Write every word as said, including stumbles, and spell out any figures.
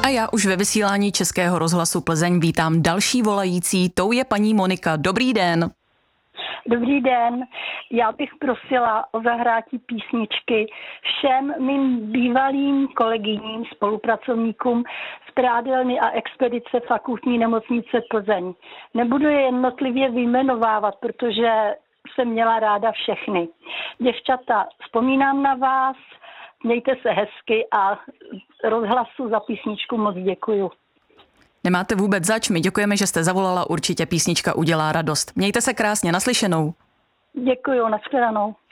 A já už ve vysílání Českého rozhlasu Plzeň vítám další volající, tou je paní Monika. Dobrý den. Dobrý den, já bych prosila o zahrátí písničky všem mým bývalým kolegyním, spolupracovníkům z prádelny a expedice Fakultní nemocnice Plzeň. Nebudu je jednotlivě vyjmenovávat, protože jsem měla ráda všechny. Děvčata, vzpomínám na vás, mějte se hezky a rozhlasu za písničku moc děkuju. Nemáte vůbec zač, my děkujeme, že jste zavolala, určitě písnička udělá radost. Mějte se krásně, naslyšenou. Děkuju, nashledanou.